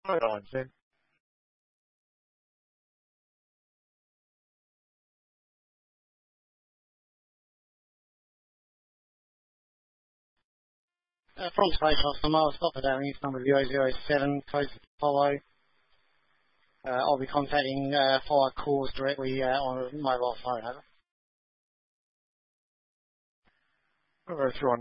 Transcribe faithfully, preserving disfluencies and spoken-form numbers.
Hold on, Sim. Uh, from Space Officer Miles, Stopford Avenue, number zero zero seven, close to Apollo. Uh, I'll be contacting uh, fire calls directly uh, on a mobile phone, over. Over to